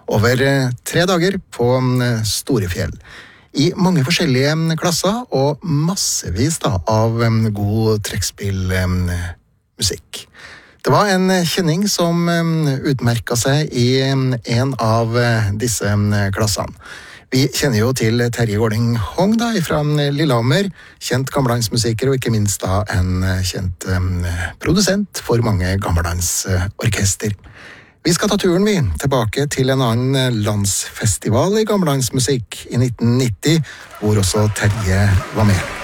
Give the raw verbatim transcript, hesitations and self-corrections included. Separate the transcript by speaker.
Speaker 1: over tre dager på Storefjell. I mange forskjellige klasser og massevis da, av god trekkspillmusikk. Det var en kjenning som utmerket seg i en av disse klassene. Vi kjenner jo til Terje Gårding Hong da, fra Lillehammer, kjent gammeldansmusiker og ikke minst da en kjent produsent for mange gammeldansorkester. Vi skal ta turen vi tilbake til en annen landsfestival i gammeldansmusikk i nitten nitti, hvor også Terje var med.